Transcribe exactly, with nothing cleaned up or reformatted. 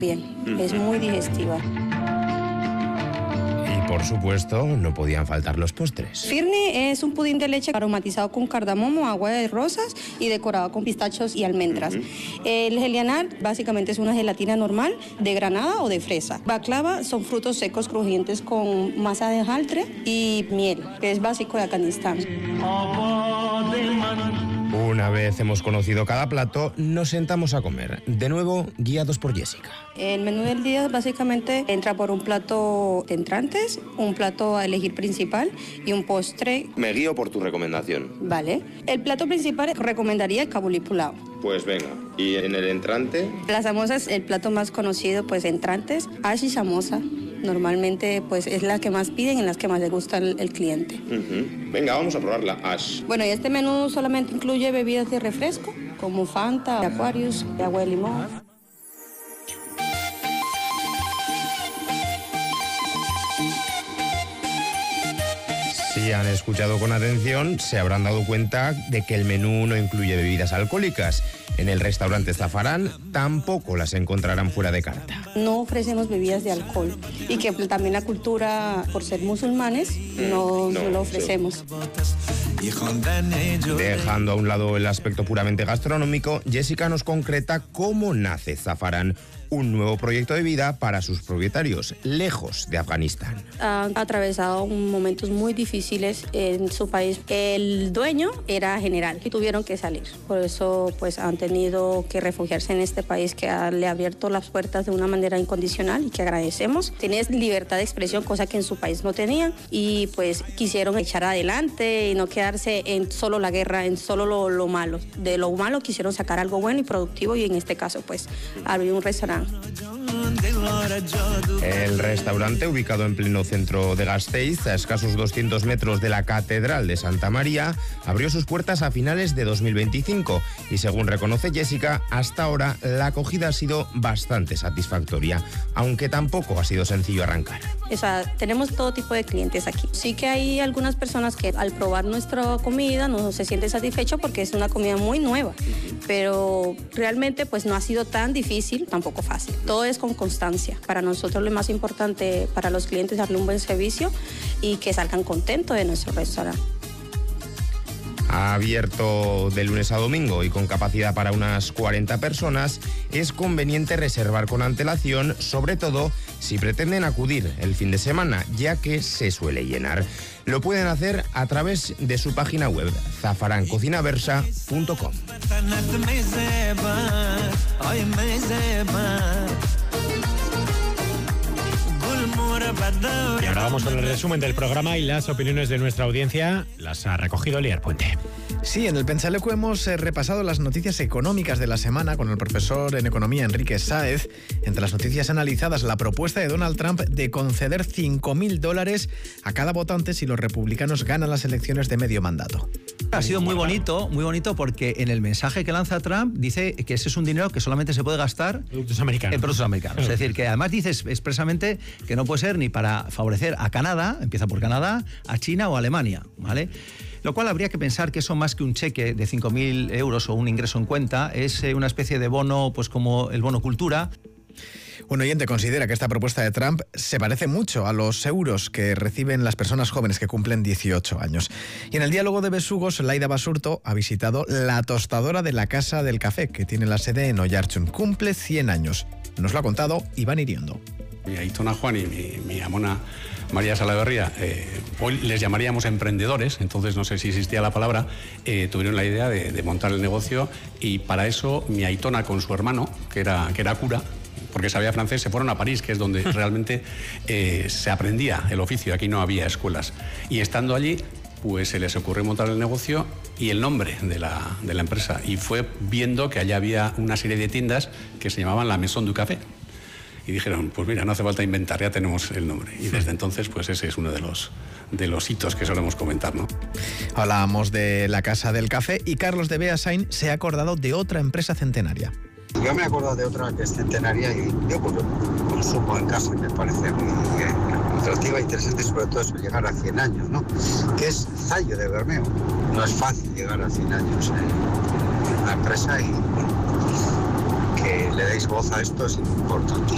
Bien, es muy digestiva. Por supuesto, no podían faltar los postres. Firni es un pudín de leche aromatizado con cardamomo, agua de rosas y decorado con pistachos y almendras. Uh-huh. El Helianar básicamente es una gelatina normal de granada o de fresa. Baklava son frutos secos crujientes con masa de hojaldre y miel, que es básico de Afganistán. Una vez hemos conocido cada plato, nos sentamos a comer. De nuevo, guiados por Jessica. El menú del día básicamente entra por un plato de entrantes, un plato a elegir principal y un postre. Me guío por tu recomendación. Vale. El plato principal recomendaría el kabuli pulao. Pues venga. ¿Y en el entrante? La samosa es el plato más conocido, pues entrantes. Ash y samosa. Normalmente pues es la que más piden y las que más le gusta el, el cliente. Uh-huh. Venga, vamos a probarla, Ash. Bueno, y este menú solamente incluye bebidas de refresco, como Fanta, Aquarius, agua de limón. Si han escuchado con atención, se habrán dado cuenta de que el menú no incluye bebidas alcohólicas. En el restaurante Zafarán tampoco las encontrarán fuera de carta. No ofrecemos bebidas de alcohol y que también la cultura, por ser musulmanes, no, no lo ofrecemos. Sí. Dejando a un lado el aspecto puramente gastronómico, Jessica nos concreta cómo nace Zafarán, un nuevo proyecto de vida para sus propietarios, lejos de Afganistán. Han atravesado momentos muy difíciles en su país. El dueño era general y tuvieron que salir. Por eso pues han tenido que refugiarse en este país que ha, le ha abierto las puertas de una manera incondicional y que agradecemos. Tienen libertad de expresión, cosa que en su país no tenían, y pues quisieron echar adelante y no quedarse en solo la guerra, en solo lo, lo malo. De lo malo quisieron sacar algo bueno y productivo, y en este caso pues abrir un restaurante. El restaurante, ubicado en pleno centro de Gasteiz, a escasos doscientos metros de la Catedral de Santa María, abrió sus puertas a finales de dos mil veinticinco y, según reconoce Jessica, hasta ahora la acogida ha sido bastante satisfactoria, aunque tampoco ha sido sencillo arrancar. O sea, tenemos todo tipo de clientes aquí. Sí que hay algunas personas que al probar nuestra comida no se sienten satisfechos porque es una comida muy nueva, pero realmente pues no ha sido tan difícil, tampoco fácil. Todo es con constancia. Para nosotros lo más importante para los clientes es darle un buen servicio y que salgan contentos de nuestro restaurante. Abierto de lunes a domingo y con capacidad para unas cuarenta personas, es conveniente reservar con antelación, sobre todo si pretenden acudir el fin de semana, ya que se suele llenar. Lo pueden hacer a través de su página web, zafarán cocina versa punto com. Y ahora vamos con el resumen del programa y las opiniones de nuestra audiencia. Las ha recogido Lier Puente. Sí, en el Pensalecu hemos eh, repasado las noticias económicas de la semana con el profesor en economía Enrique Sáez. Entre las noticias analizadas, la propuesta de Donald Trump de conceder cinco mil dólares a cada votante si los republicanos ganan las elecciones de medio mandato. Ha sido muy bonito, muy bonito porque en el mensaje que lanza Trump dice que ese es un dinero que solamente se puede gastar productos americanos. en productos americanos. Es decir, que además dice expresamente que no puede ser ni para favorecer a Canadá, empieza por Canadá, a China o a Alemania, ¿vale? Lo cual habría que pensar que eso, más que un cheque de cinco mil euros o un ingreso en cuenta, es una especie de bono, pues como el bono cultura. Un oyente considera que esta propuesta de Trump se parece mucho a los euros que reciben las personas jóvenes que cumplen dieciocho años. Y en el diálogo de Besugos, Laida Basurto ha visitado la tostadora de la Casa del Café, que tiene la sede en Oiartzun. Cumple cien años. Nos lo ha contado Iván Iriondo. Mi aitona Juan y mi, mi amona María Salaverría, eh, hoy les llamaríamos emprendedores, entonces no sé si existía la palabra, eh, tuvieron la idea de, de montar el negocio, y para eso mi aitona con su hermano, que era, que era cura, porque sabía francés, se fueron a París, que es donde realmente eh, se aprendía el oficio, aquí no había escuelas. Y estando allí, pues se les ocurrió montar el negocio y el nombre de la, de la empresa, y fue viendo que allá había una serie de tiendas que se llamaban la Maison du Café. Y dijeron, pues mira, no hace falta inventar, ya tenemos el nombre. Y desde entonces, pues ese es uno de los, de los hitos que solemos comentar, ¿no? Hablábamos de la Casa del Café y Carlos de Beasain se ha acordado de otra empresa centenaria. Yo me he acordado de otra que es centenaria y yo pues, consumo en casa, me parece muy eh, atractiva e interesante, sobre todo eso, llegar a cien años, ¿no? Que es Zallo de Bermeo. No es fácil llegar a cien años en, en una empresa y, bueno, que le deis voz a esto es importantísimo.